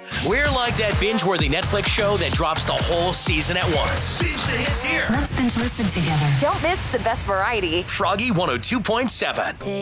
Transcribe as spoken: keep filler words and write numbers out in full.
We're like that binge-worthy Netflix show that drops the whole season at once. Binge the hits here. Let's binge listen together. Don't miss the best variety. Froggy one oh two point seven.